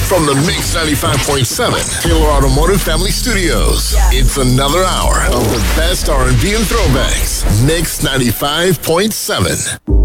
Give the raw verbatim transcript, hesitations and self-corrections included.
From the Mix ninety-five point seven Taylor Automotive Family Studios, it's another hour of the best R and B and throwbacks. Mix ninety-five point seven.